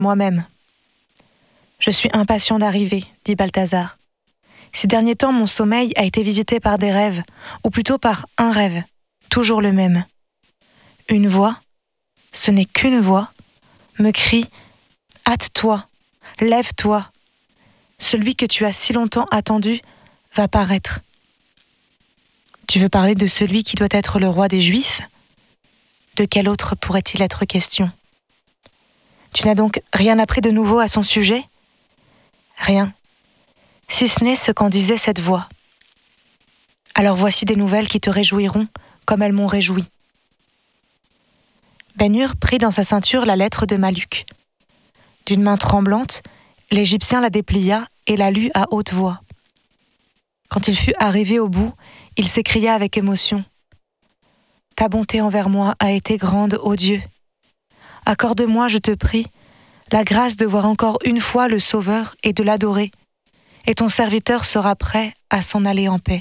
moi-même. Je suis impatient d'arriver, dit Balthazar. Ces derniers temps, mon sommeil a été visité par des rêves, ou plutôt par un rêve, toujours le même. Une voix, ce n'est qu'une voix, me crie « Hâte-toi, lève-toi, celui que tu as si longtemps attendu va paraître. » Tu veux parler de celui qui doit être le roi des Juifs ? De quel autre pourrait-il être question ? Tu n'as donc rien appris de nouveau à son sujet ? Rien, si ce n'est ce qu'en disait cette voix. Alors voici des nouvelles qui te réjouiront comme elles m'ont réjoui. Ben-Hur prit dans sa ceinture la lettre de Malluch. D'une main tremblante, l'Égyptien la déplia et la lut à haute voix. Quand il fut arrivé au bout, il s'écria avec émotion. « Ta bonté envers moi a été grande, ô Dieu. Accorde-moi, je te prie, la grâce de voir encore une fois le Sauveur et de l'adorer, et ton serviteur sera prêt à s'en aller en paix. »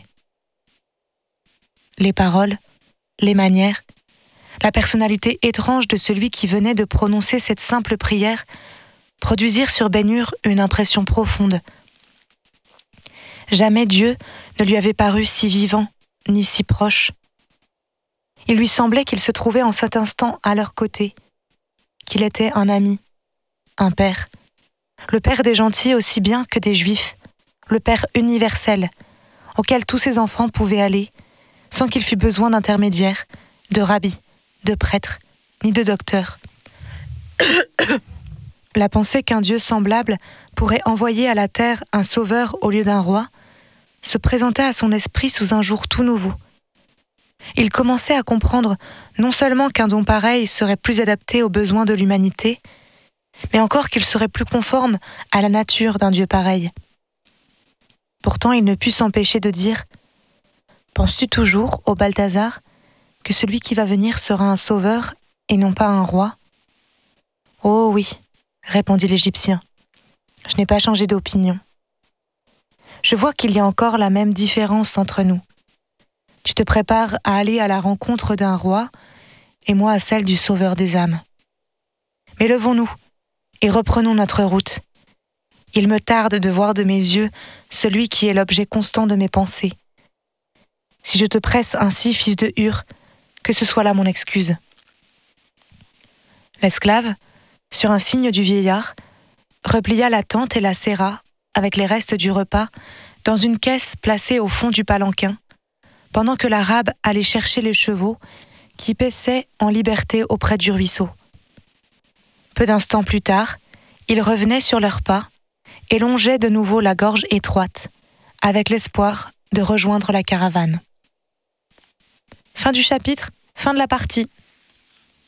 Les paroles, les manières, la personnalité étrange de celui qui venait de prononcer cette simple prière produisirent sur Ben-Hur une impression profonde. Jamais Dieu ne lui avait paru si vivant, ni si proche. Il lui semblait qu'il se trouvait en cet instant à leur côté, qu'il était un ami, un père, le père des gentils aussi bien que des juifs, le père universel, auquel tous ses enfants pouvaient aller, sans qu'il fût besoin d'intermédiaires, de rabbis, de prêtres, ni de docteurs. La pensée qu'un Dieu semblable pourrait envoyer à la terre un sauveur au lieu d'un roi se présentait à son esprit sous un jour tout nouveau. Il commençait à comprendre non seulement qu'un don pareil serait plus adapté aux besoins de l'humanité, mais encore qu'il serait plus conforme à la nature d'un Dieu pareil. Pourtant, il ne put s'empêcher de dire « Penses-tu toujours, ô Balthazar, que celui qui va venir sera un sauveur et non pas un roi ?»« Oh oui, » répondit l'Égyptien. « Je n'ai pas changé d'opinion. Je vois qu'il y a encore la même différence entre nous. Tu te prépares à aller à la rencontre d'un roi et moi à celle du sauveur des âmes. Mais levons-nous et reprenons notre route. Il me tarde de voir de mes yeux celui qui est l'objet constant de mes pensées. Si je te presse ainsi, fils de Hur, que ce soit là mon excuse. » L'esclave, sur un signe du vieillard, replia la tente et la serra, avec les restes du repas, dans une caisse placée au fond du palanquin, pendant que l'Arabe allait chercher les chevaux qui paissaient en liberté auprès du ruisseau. Peu d'instants plus tard, ils revenaient sur leurs pas et longeaient de nouveau la gorge étroite, avec l'espoir de rejoindre la caravane. Fin du chapitre, fin de la partie.